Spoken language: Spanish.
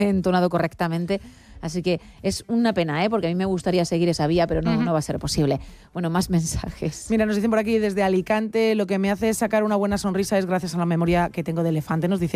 entonado correctamente. Así que es una pena, porque a mí me gustaría seguir esa vía, pero no va a ser posible. Bueno, más mensajes. Mira, nos dicen por aquí desde Alicante, lo que me hace sacar una buena sonrisa es gracias a la memoria que tengo de elefante, nos dice